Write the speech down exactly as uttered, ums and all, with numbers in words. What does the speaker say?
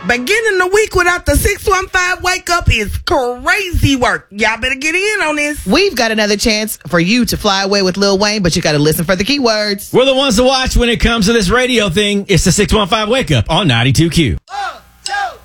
Beginning the week without the six one five wake up is crazy work. Y'all better get in on this. We've got another chance for you to fly away with Lil Wayne, but you got to listen for the keywords. We're the ones to watch when it comes to this radio thing. It's the six one five wake up on ninety-two Q.